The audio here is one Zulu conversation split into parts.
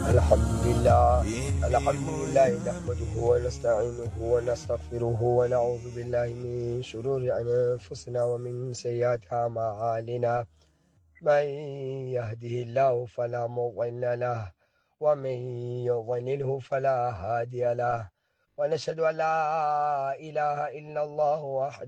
الحمد لله نحمده ونستعينه ونستغفره ونعوذ بالله من شرور أنفسنا ومن سيئات أعمالنا من يهده الله فلا مضل له ومن يضلله فلا هادي له ونشهد أن لا إله إلا الله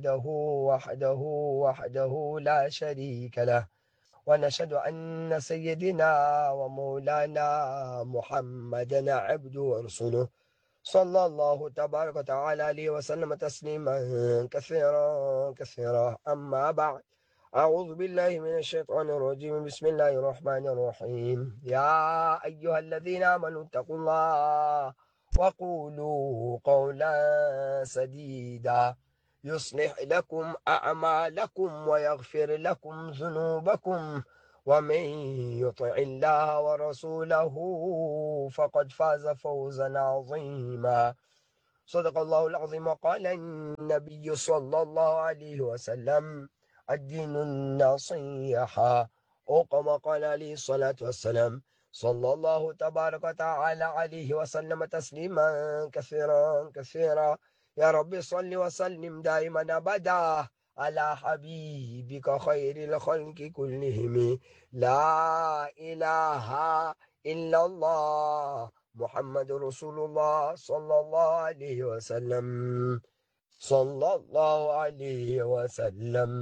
وحده لا شريك له ونشهد أن سيدنا ومولانا محمدا عبده ورسوله صلى الله تبارك وتعالى عليه وسلم تسليما كثيرا أما بعد أعوذ بالله من الشيطان الرجيم بسم الله الرحمن الرحيم يا أيها الذين آمنوا اتقوا الله وقولوا قولا سديدا يصلح لكم أعمالكم ويغفر لكم ذنوبكم ومن يطع الله ورسوله فقد فاز فوزا عظيما صدق الله العظيم وقال النبي صلى الله عليه وسلم الدين النصيحة أو كما قال عليه الصلاة والسلام صلى الله تبارك وتعالى عليه وسلم تسليما كثيرا يا رب صل وسلم دائما أبدا على حبيبك خير الخلق كلهم لا إله إلا الله محمد رسول الله صلى الله عليه وسلم صلى الله عليه وسلم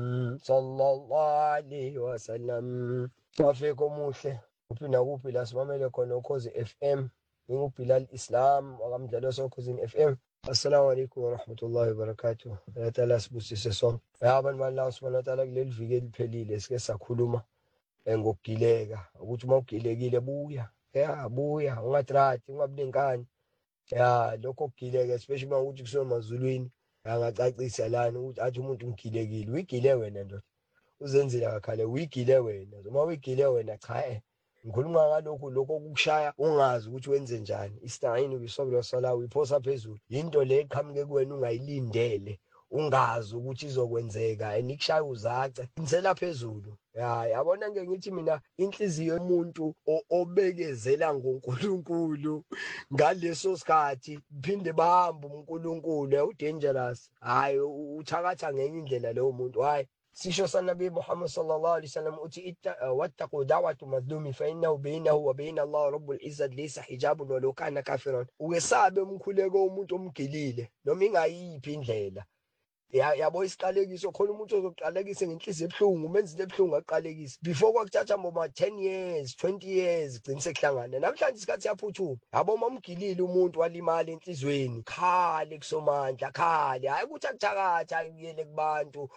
وفيكم muhle uphina kuphi la simamele khona ukhozi FM ngikuphila al-Islam wakamdlalo sokhosini FM. Assalamu alaikum warahmatullahi wabarakatuh. Ngiyacela sibusise sonke. Abantu ballahu subhanahu wa ta'ala kuleli viki eliphelile sike sakhuluma ngokugileka ukuthi uma ugilekile buya ungatrati ungabunenkani. Lokho kugileka especially uma ukuthi kusona mazulwini angacacisa lana ukuthi athi umuntu ungigilekile uyigile wena ndoda uzenzile akakhale uyigile wena uma uyigile wena cha ngikhuluma ngalokho okukushaya ungazi ukuthi wenze njani ista'inu bisabri wasala uyiphosa phezulu into le eqhamuke kuwena ungayilindele ungazi ukuthi izokwenzeka enikushaye uzace insela phezulu yabona ngeke ngithi mina inhliziyo yomuntu obekezela ngoNkulunkulu ngaleso sikhathi phinde bahamba uNkulunkulu udangerous uthakatha ngenye indlela leyo muntu sisho sanabi Muhammad sallallahu alaihi wasallam uthi wattaqu da'watu madlumi fa innahu bainahu wa bain Allah rabbul izzati laysa hijabun walau kana kafiran ukesabe umkhuleko umuntu omgilile noma ingayiphi indlela yabo isiqalekiso khona umuntu ozoqalekisa ngenhliziyo ebhlungu umenza into ebhlungu aqalekise before kwakuthatha ngoma 10 years 20 years gcina sekuhlangana namhlanje isikhathi siyaphuthuma yabo mamgilile umuntu walimala enhlizweni khale kusomandla khale hayi ukuthi akuthakatha ayiyele kubantu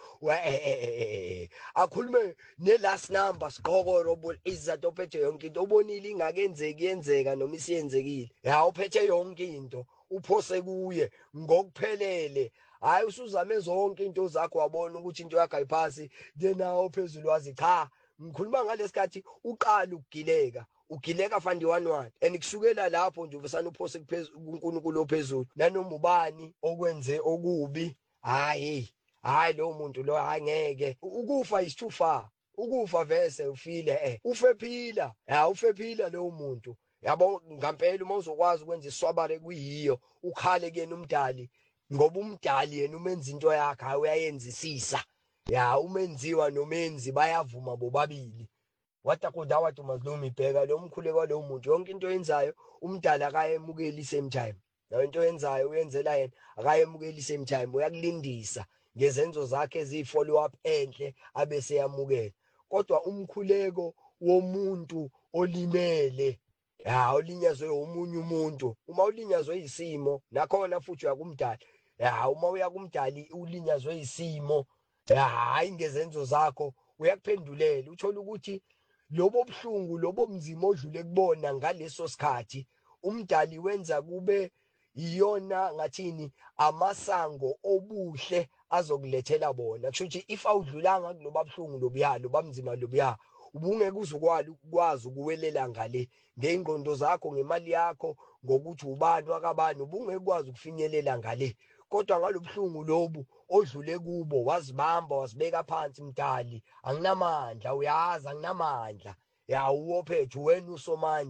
akhulume ne-last number siqoko robol izzat ophethe yonke into obonile ingakenzeki yenzeka noma isiyenzekile uphethe yonke into uphose kuye ngokuphelele hayi usuzame zonke into zakho wabona ukuthi into yakho ayiphasi denawo phezulu wazi cha ngikhuluma ngalesikhathi uqala ugileka fandi 11 and kusukela lapho nje uvesana uphose kuphezulu kuNkulunkulu ophezulu nanoma ubani okwenze okubi hayi lo muntu lo angeke ukufa is too far ukufa vese ufile ufephila ufephila lo muntu yabo ngampela uma uzokwazi ukwenza iswabare kuyiyo ukhale kuyena umdali ngoba umdali yena umenza into yakhe uyayenzisisa umenziwa nomenzi bayavuma bobabili watakudawatu mazlumi bheka lo mkhuleko lo muntu yonke into yenzayo umdala akayemukeli same time nayo into yenzayo uyenzela yena akayemukeli same time uyakulindisa ngezenzo zakhe ezifollow up enhle abese yamukela kodwa umkhuleko womuntu olimele ulinyazwe umunye umuntu uma ulinyazwe isimo nakhona futhi uyakumdala uma uya kumdali ulinyazwe isimo hayi ngezenzo zakho uyakuphendulela uthola ukuthi lobo buhlungu lobo mzimo odlule kubona ngaleso sikhathi umdali wenza kube iyona ngathini amasango obuhle azokulethela bona kusho ukuthi if awudlulanga kuloba buhlungu lobuyalo bamzima lobuya ubungeke uzokwazi ukuwelela ngale ngeingqondo zakho ngemali yakho ngokuthi ubani wakabani ubungeke ukwazi ukufinyelela ngale kodwa ngalobuhlungu lobu odlule kubo wazibamba wasibeka phansi mdali anginamandla uyazi anginamandla uwophethe wena usomandla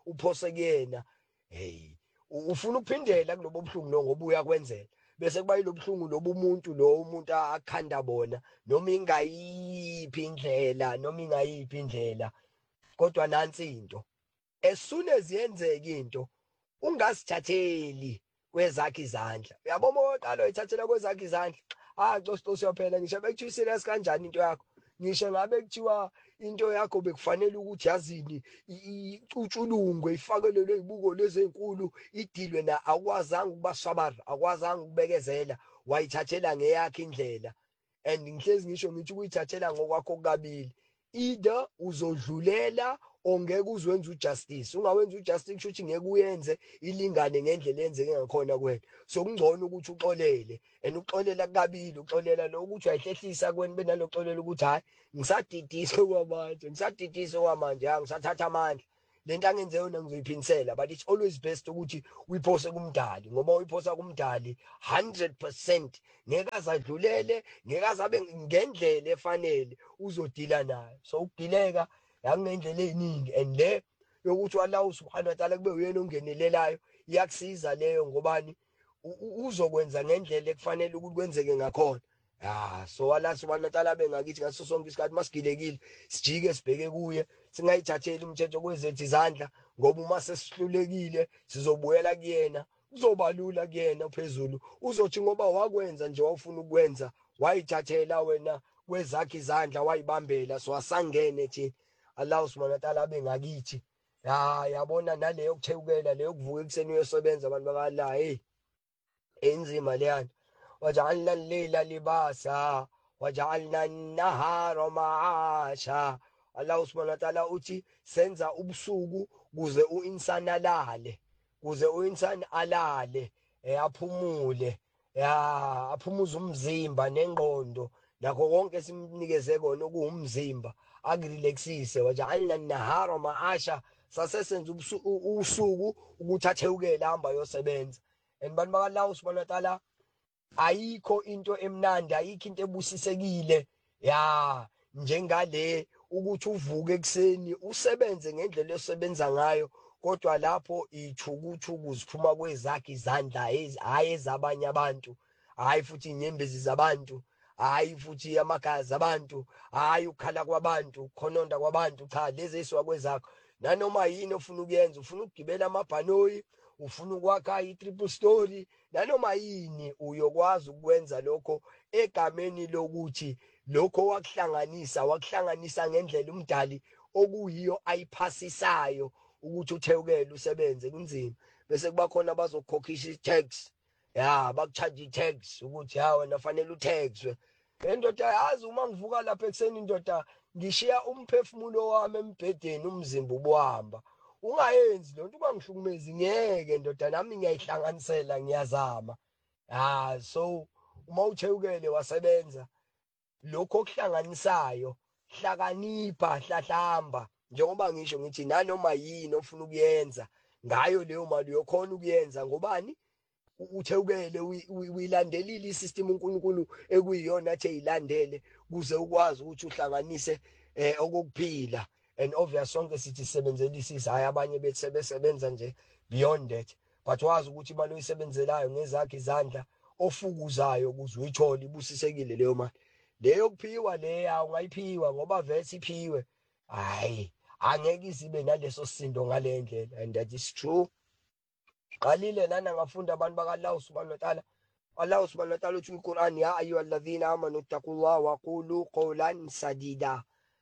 uphose kuyena. Hey, ufuna ukuphindela kulobo buhlungu lo ngoba uyakwenzela. Bese kuba yilobuhlungu lobu umuntu akhanda bona noma ingayiphi indlela kodwa nansi into as soon as yenzeka into ungasithatheli kwezakhe izandla uyabo moqala uyithathela kwezakhe izandla costos yaphela ngisho bekuthiwa serious kanjani into yakho ngisho ngabe kuthiwa into yakho bekufanele ukuthi yazini icutshulungwe ifakelelwe izibuko lezi ezinkulu idilwe na akwazanga ukubaswabara akwazanga ukubekezela wayithathela ngeyakhe indlela and ngihlezi ngisho ngithi ukuyithathela ngokwakho kabili either uzodlulela ongeke uzwenza ujustice ungawenza ujustice kusho ukuthi ngeke uyenze ilingane ngendlela enzeke ngakhona kuwena so kungcono ukuthi uxolele and uxolela kabili uxolela lo ukuthi uyahlehlisa kweni benaloxolela ukuthi hayi ngisadidise kwamanje ngisathatha amandla lento angenze yona ngizoyiphindisela but it's always best ukuthi uyiphose kumdali ngoba uyiphosa kumdali 100% ngeke azadlulele ngeke azabe ngendlela efanele uzodila nayo so ukudileka yangendlela eziningi and le yokuthi Allah subhanahu wa ta'ala kube uyena ongenelelayo iyakusiza leyo ngobani uzokwenza ngendlela ekufanele ukuthi kwenzeke ngakhona so Allah subhanahu wa ta'ala bengakithi ngaso sonke isikhathi masigilekile sijike sibheke kuye singayithatheli umthetho kwezethu izandla ngoba uma sesihlulekile sizobuyela kuyena kuzobalula kuyena phezulu uzothi ngoba wakwenza nje wawufuna ukwenza wayithathela wena kwezakhe izandla wayibambela so asangene thina Allah subhanahu wa ta'ala bengakithi yabona naleyo kuthekukela leyo kuvuka ekseni uyosebenza abantu bakala enzima leyana waja'alna al-layla libasa waja'alna an-nahara ma'asha Allah subhanahu wa ta'ala uthi senza ubusuku kuze uinsani alale aphumule aphumuza umzimba nengqondo nakho konke simnikeze kona okuwumzimba akurelaxise waja'alna an-nahara ma'asha sasesenza usuku ukuthi athewukela hamba yosebenza and bantu baka Allah subhanahu wa ta'ala ayikho into emnandi ayikho into ebusisekile njengale ukuthi uvuke ekseni usebenze ngendlela osebenza ngayo kodwa lapho ithukuthuku ziphuma kwezakhe izandla hayi ezabanye abantu hayi futhi inyembezi zabantu hayi futhi amagazi abantu hayi ukukhala kwabantu ukhononda kwabantu cha lezi eswa kwezakho nanoma yini ofuna ukuyenza ufuna ukugibela amabhanoyi ufuna ukwakha i-triple story nanoma yini uyokwazi ukwenza lokho egameni lokuthi lokho wakuhlanganisa ngendlela umdali okuyiyo ayiphasisayo ukuthi uthewukele usebenze kunzima bese kuba khona abazokhokhisha i-tax bakucharge i-tax ukuthi wena fanele utaxwe indoda yazi uma ngivuka lapha ekseni indoda ngishiya umphefumulo wami embhedeni umzimba ubuhamba ungayenzi lonto ubangihlukumezi ngeke ndoda nami ngiyayihlanganisela ngiyazama so uma uthewukele wasebenza lokho okuhlanganisayo hlakanipha hlahlamba njengoba ngisho ngithi nanoma yini ofuna ukuyenza ngayo leyo mali uyokhona ukuyenza ngobani uthewukele uyilandelile isystem uNkulunkulu ekuyiyona athi eyilandele kuze ukwazi ukuthi uhlanganise okukuphila and obvious sonke sithi sisebenzela isisa hayi abanye bethi sebesebenza nje beyond that but wazi ukuthi imali oyisebenzelayo ngezakhe izandla ofukuzayo ukuze uyithole ibusisekile leyo mali leyo kuphiwa leya ungayiphiwa ngoba vese iphiwe hayi angeke izibe naleso sindo ngale ndlela and that is true qalile lana ngafunda abantu baka Allah subhanahu wa ta'ala Allah subhanahu wa ta'ala uthi kuQuran ya ayyuhalladhina amanu taqullaha wa qulu qawlan sadida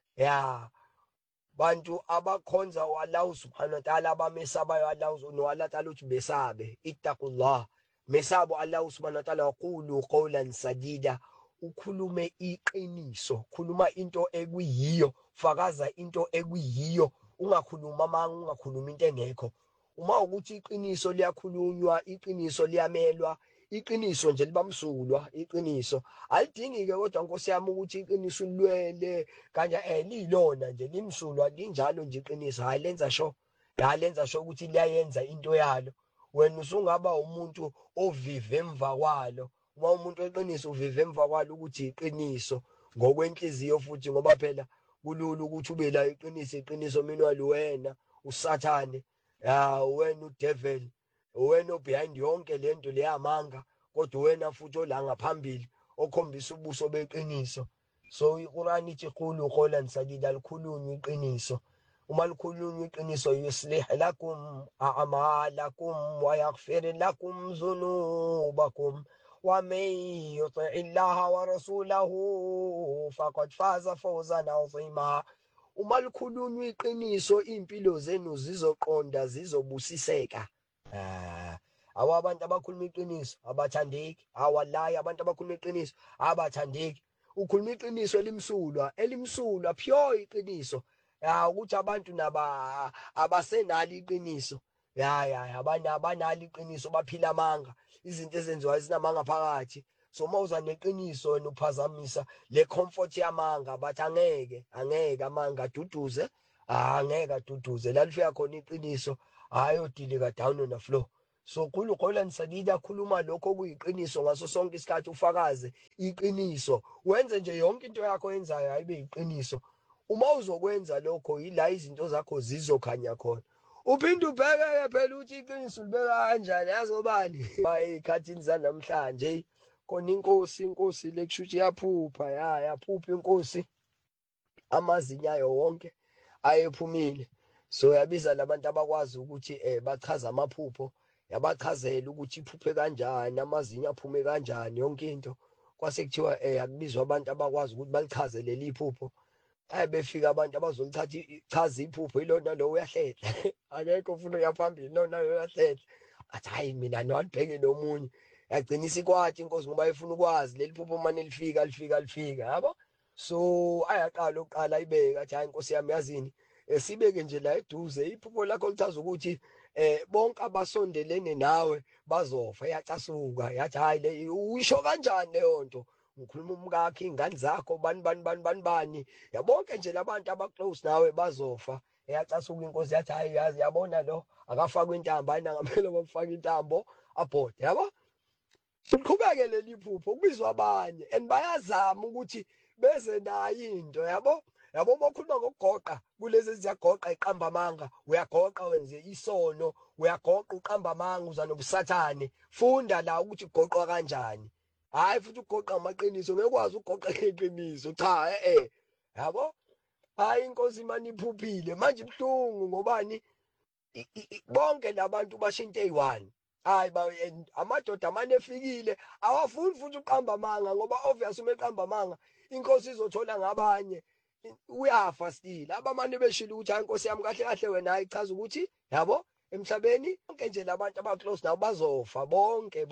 bantu abakhonza Allah subhanahu wa ta'ala abamesabayo Allah no Allah ta'ala uthi besabe ittaqullah mesabo Allah subhanahu wa ta'ala waqulu qawlan sadida ukhulume iqiniso khuluma into ekuyiyo fakaza into ekuyiyo ungakhuluma manga ungakhuluma into engekho uma ukuthi iqiniso liyakhulunywa iqiniso liyamelwa iqiniso nje libamsulwa iqiniso alidingi ke kodwa Nkosi yami ukuthi iqiniso lilwele kanje lilona nje limsulwa linjalo nje iqiniso hayi lenza sho ukuthi liyayenza into yalo wena usungaba umuntu ovive emva kwalo uma umuntu oqiniso uvive emva kwalo ukuthi iqiniso ngokwenhliziyo futhi ngoba phela kulula ukuthi ube la iqiniso mina wena usathane ya wena udevil, wena behind yonke lento leyamanga, kodwa wena futhi olanga phambili okhombisa ubuso beqiniso. So iQuran ithi qulu qawlan sadida, likhulunywe iqiniso. Uma likhulunywa iqiniso yuslih lakum a'malakum wa yaghfir lakum dhunubakum wa man yuti' illaha wa rasulahu faqad faza fawzan 'azima. Uma likhulunywa iqiniso impilo zenu zizoqonda zizobusiseka. Abantu abakhuluma iqiniso abathandeki, wallahi abantu abakhuluma iqiniso abathandeki. Ukhuluma iqiniso elimsulwa pure iqiniso, ukuthi abantu abasenalo iqiniso, abanye abanalo iqiniso baphila amanga, izinto ezenziwayo zinamanga phakathi. So mawuza neqiniso wena uphazamisa le comfort yamanga, bathi angeke amanga aduduze, angeke aduduze la lifika khona iqiniso, ayodilika down on the floor. So qulu qawlan sadida, khuluma lokho okuyiqiniso ngaso sonke isikhathi, ufakaze iqiniso, wenze nje yonke into yakho yenzayo ayibe iqiniso. Uma uzokwenza lokho yila izinto zakho zizokhanya khona. Uphinde ubheke phela ukuthi iqiniso libeka kanjani, yazobani ey'khathini zanamhlanje khona inkosi lekushuthi yaphupha, yaphupha inkosi, amazinyo ayo wonke ayephumile. So yabiza labantu abakwazi ukuthi bachaze amaphupho, yabachazela ukuthi iphuphe kanjani, amazinyo aphume kanjani, yonke into. Kwase kuthiwa akubizwa abantu abakwazi ukuthi balichaze leli phupho. Befika abantu chaza iphupho, ilona lo uyahlela akekho ufuna uya phambili, lona uyahlela. Athi hayi mina nowalibheke nomunye, yagcinisa ikwathi inkosi ngoba ifuna ukwazi leli phupho manje lifika, yabo. So ayaqala oqala ayibeke, athi hayi inkosi yami yazini, sibeke nje la eduze iphupho lakho lichaza ukuthi bonke abasondelene nawe bazofa. Yacasuka yathi hayi le uyisho kanjani leyo nto, ngikhuluma umkakhe, ingane zakho, bani, yabonke nje labantu abaclose nawe bazofa. Yacasuka inkosi yathi hayi yazi yabona lo akafakwe intambo, hayi nangamele bamfake intambo abhode, yabo. Siqhubeke leli phupho kubizwa abanye and bayazama ukuthi beze nayo into, yabo. Bokhuluma ngokugoqa, kulezi ziyagoqa iqamba amanga, uyagoqa wenze isono, uyagoqa uqamba amanga uza nobusathane. Funda la ukuthi kugoqwa kanjani, hayi futhi ukugoqa amaqiniso, ngekwazi ukugoqa iqiniso, cha yabo. Hayi inkosi manje iphuphile manje ibhlungu ngobani, bonke labantu bashinto eyi-1. Hayi amadoda amane efikile awafuni futhi uqamba amanga, ngoba obvious uma eqamba amanga inkosi izothola ngabanye, uyafa still. Abamane beshilo ukuthi hayi inkosi yami kahle kahle wena ayichaza ukuthi yabo emhlabeni bonke nje labantu abaclose nabo bazofa bonke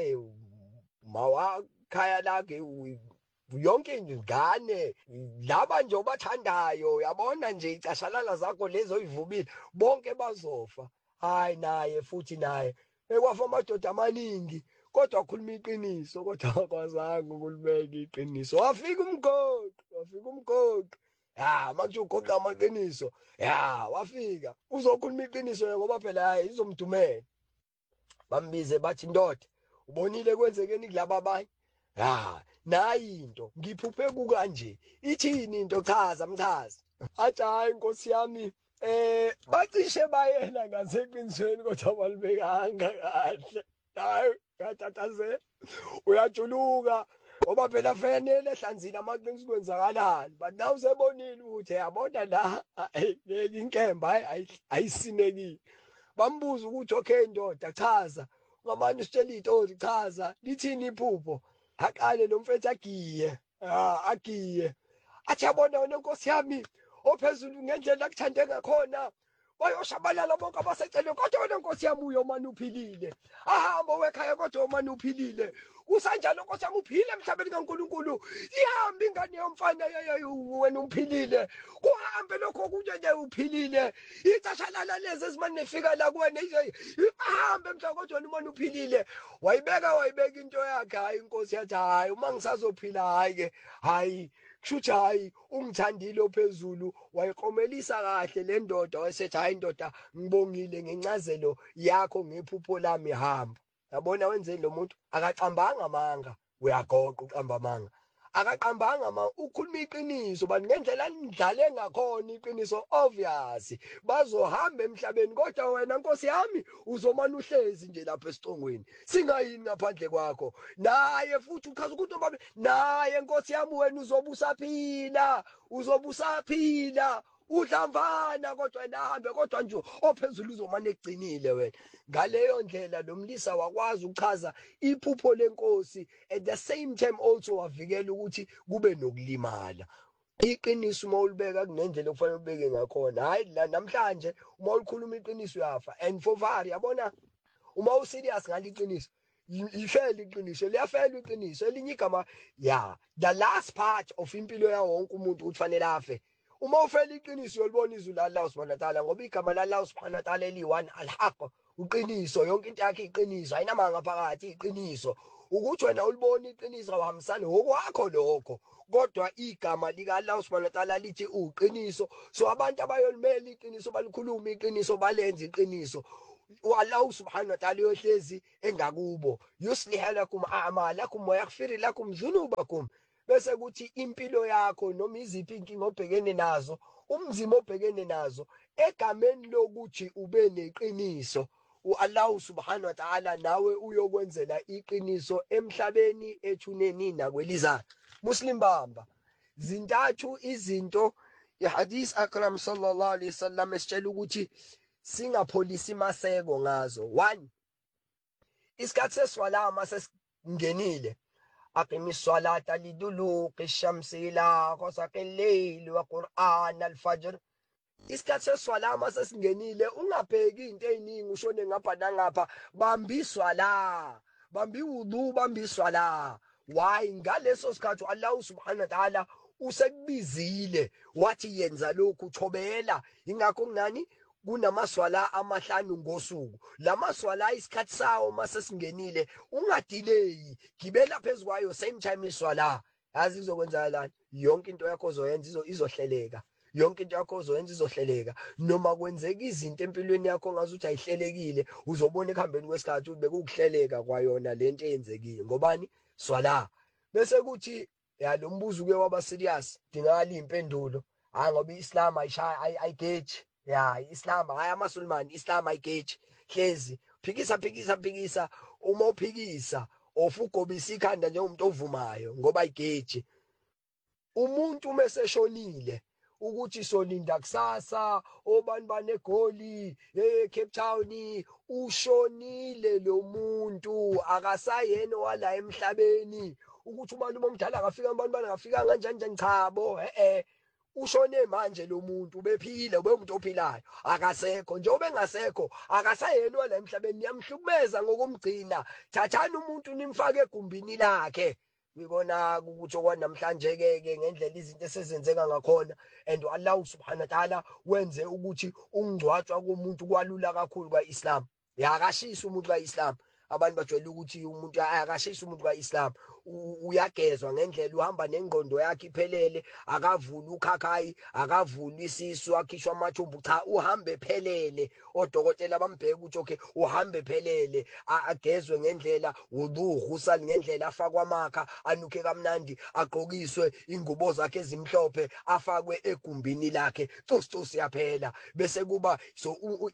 mawakhaya lake yonke ingane laba nje obathandayo, yabona nje icashalala zakho lezo oyivubile bonke bazofa. Hayi naye futhi naye ekwafa amadoda amaningi, kodwa akhuluma iqiniso, kodwa akwazanga ukulibeka iqiniso. Wafika umgoqo, manje ugoqa amaqiniso, wafika uzokhuluma iqiniso ngoba phela hayi izomdumela. Bambize bathi ndoda, ubonile kwenzekeni kulaba abanye? Nayi into ngiphuphe kukanje, ithini into, chaza mchaza. Athi hayi inkosi yami, bacishe bayela ngaseqinisweni kodwa balibekanga kahle. Hayi ngatatazela, uyajuluka ngoba phela fanele ehlanzile amaqiniso kwenzakalani, but nawe usebonile ukuthi yabona la leli inkemba hayi ayisinekile. Bambuza ukuthi okay ndoda chaza, ngamanje sitshela iy'tori, chaza lithini iphupho. Aqale lo mfethu agiye, athi yabona wena nkosi yami ophezulu, ngendlela akuthande ngakhona bayoshabalala bonke abaseceleni, kodwa wena nkosi yami uyomane uphilile. Ahamba wekhaya kodwa umane uphilile. Kusanjalo nkosi yami uphile emhlabeni kaNkulunkulu. Ihambe ingane yomfana wena uphilile. Kuhambe lokho kunje nje uphilile. Icashalala lezi ezimane nifika la kuwena ahambe mhla kodwa wena umane uphilile. Wayibeka into yakhe. Hayi inkosi yathi hayi uma ngisazophila hayi-ke hayi kushuthi hayi ungithandile ophezulu. Wayiklomelisa kahle le ndoda, wayesethi hayi ndoda ngibongile ngencazelo yakho ngephupho lami, hamba. Yabona wenzeni lo muntu, akaqambanga amanga, uyagoqa uqamba amanga. akaqambanga ukhuluma iqiniso bani ngendlela nidlale ngakhona iqiniso obvious bazohamba emhlabeni kodwa wena Nkosi yami uzomana uhlezi nje lapha esicongweni singayini ngaphandle kwakho naye futhi uchaza ukuthi babe naye Nkosi yami wena uzobusaphila udlamvana kodwa nahambe kodwa nje ophezulu uzomane egcinile wena ngaleyo ndlela lo mlisa wakwazi ukuchaza iphupho lenkosi at the same time also wavikela ukuthi kube nokulimala iqiniso uma ulibeka kunendlela okufanele ubeke ngakhona hayi la namhlanje uma ulikhuluma iqiniso uyafa and for vari yabona uma userious ngaliqiniso lifela iqiniso liyafela iqiniso elinye igama the last part of impilo yawo wonke umuntu ufanele afe uma ufela iqiniso uyolibona izwi la Allah subhanahu wa ta'ala ngoba igama la Allah subhanahu wa ta'ala eli1 alhaq uqiniso yonke into yakhe iqiniso ayinamanga phakathi iqiniso ukuthi wena ulibona iqiniso awahambisani okwakho lokho kodwa igama lika Allah subhanahu wa ta'ala lithi uqiniso so abantu abayolimela iqiniso balikhuluma iqiniso balenza iqiniso Allah subhanahu wa ta'ala yohlezi engakubo yuslih lakum a'malakum wa yaghfir lakum dhunubakum bese kuthi impilo yakho noma iziphi inkinga obhekene nazo umzimo obhekene nazo egameni lokuthi ube neqiniso uAllah subhanahu wa ta'ala nawe uyokwenzela iqiniso emhlabeni ethuneni nakwelizayo Muslim bamba zintathu izinto ihadith akram sallallahu alayhi wasallam esitshela ukuthi singapholisi maseko ngazo 1 isikhathi seswala masesingenile aqimi salata liduluqi shamsi ila ghasaqil layl wa qur'an al-fajr isikhathi seswala masesingenile ungabheki into eziningi ushone ngapha nangapha bambiswa la bambi wudu bambiswa la why ngaleso sikhathi Allah subhanahu wa ta'ala usekubizile wathi yenza lokhu thobela ingakho kunani kunamaswala amahlanu ngosuku lamaswala isikhathi sawo masesingenile ungadelay gibela phezukwayo same time iswala yazi izokwenzakalani yonke into yakho ozoyenza izohleleka yonke into yakho ozoyenza izohleleka noma kwenzeka izinto empilweni yakho ngazuthi ayihlelekile uzobona ekuhambeni kwesikhathi ube kuhleleka kwayona lento eyenzekile ngobani swala bese kuthi lo mbuzo uke waba serious dingakala impendulo ngoba iIslam ayigeji Islam hayi amaSulman Islam ayigeji hlezi phikisa uma uphikisa ofugobisa ikhanda njengomuntu ovumayo ngoba ayigeji umuntu meseshonile ukuthi solinda kusasa obani banegoli Cape Town ushonile lo muntu akasayena wala emhlabeni ukuthi umuntu omdala akafika abantu bangafika kanjani chabo ushone manje lo muntu ubephile ube umuntu ophilayo akasekho njengoba engasekho akasayena la emhlabeni niyamhlukumeza ngokumgcina thathani umuntu nimfake egumbini lakhe ngibona ukuthi okwanamhlanje ke ngendlela izinto esezenzeka ngakhona and Allah subhanahu wa ta'ala wenze ukuthi ungcwatshwa komuntu kwalula kakhulu kwaIslam yakashisa umuntu kwaIslam abantu bajwayele ukuthi umuntu akashisa umuntu kwaIslam uyagezwa ngendlela uhamba nengqondo yakhe iphelele akavuli ukhakhayi akavuli isisu akhishwa amathumbu cha uhambe phelele odokotela bambheka ukuthi okay uhambe phelele agezwe ngendlela wudu ghusal ngendlela afakwa amakha anuke kamnandi agqokiswe ingubo zakhe ezimhlophe afakwe egumbini lakhe tostosi yaphela bese kuba so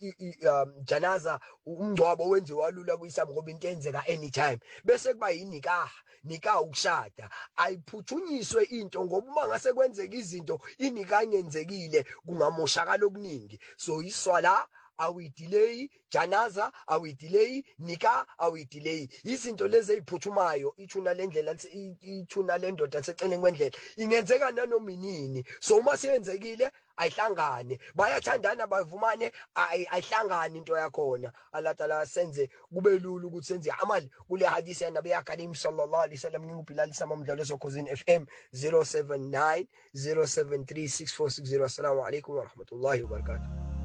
janaza umngcwabo wenziwa lula kuIslam ngoba into enzeka anytime bese kuba nika ukushada ayiphuthunyiswe into ngoba uma ngase kwenzeka izinto inikanyenzekile kungamoshakala okuningi so iswala awidelay janaza awidelay nika awidelay izinto lezi eziphuthumayo ithuna lendlela ithuna lendoda seceleni kwendlela ingenzeka nanoma inini so uma siyenzekile ayihlangane bayathandana bavumane ayihlangane into yakhona Allah Taala senze kube lula ukuthi senze amali kule hadisi ya Nabii Karim sallallahu alaihi wasallam ngibhilal samamdlalo sokhosini FM 079 073 6460 assalamu alaykum wa rahmatullahi wa barakatuh